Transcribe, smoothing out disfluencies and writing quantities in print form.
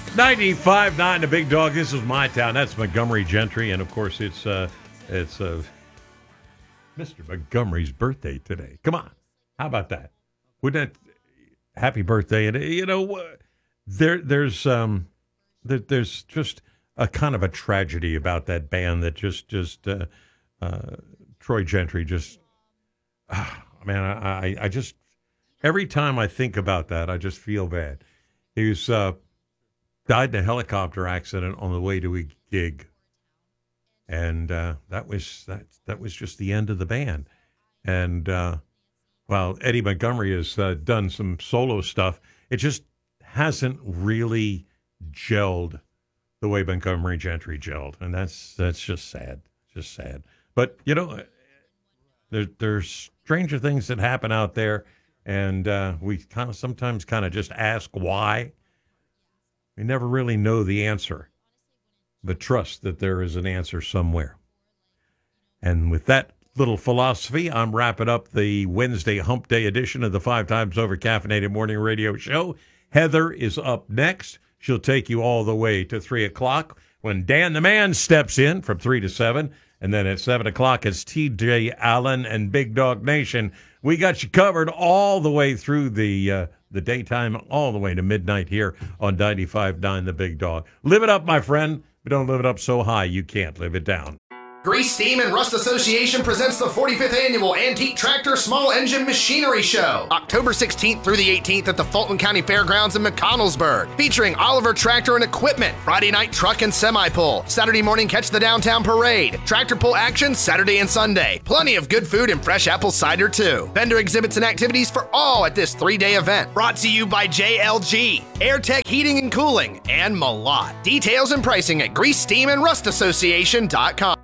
95.9 The Big Dog. This is my town. That's Montgomery Gentry, and of course it's Mr. Montgomery's birthday today. Come on, how about that? Wouldn't that? Happy birthday! And you know, there's just a kind of a tragedy about that band that just Troy Gentry just. Man, I just every time I think about that, I just feel bad. He was died in a helicopter accident on the way to a gig, and that was just the end of the band. And while Eddie Montgomery has done some solo stuff, it just hasn't really gelled the way Montgomery Gentry gelled, and that's just sad, just sad. But you know, there's stranger things that happen out there, and we sometimes just ask why. We never really know the answer, but trust that there is an answer somewhere. And with that little philosophy, I'm wrapping up the Wednesday Hump Day edition of the 5 Times Over Caffeinated Morning Radio Show. Heather is up next. She'll take you all the way to 3 o'clock when Dan the Man steps in from 3 to 7. And then at 7 o'clock, it's TJ Allen and Big Dog Nation. We got you covered all the way through the daytime, all the way to midnight here on 95.9 The Big Dog. Live it up, my friend, but don't live it up so high you can't live it down. Grease, Steam, and Rust Association presents the 45th Annual Antique Tractor Small Engine Machinery Show, October 16th through the 18th at the Fulton County Fairgrounds in McConnellsburg, featuring Oliver Tractor and Equipment, Friday night truck and semi-pull, Saturday morning catch the downtown parade, tractor pull action Saturday and Sunday, plenty of good food and fresh apple cider too. Vendor exhibits and activities for all at this 3-day event, brought to you by JLG, AirTech Heating and Cooling, and Malott. Details and pricing at greasesteamandrastassociation.com.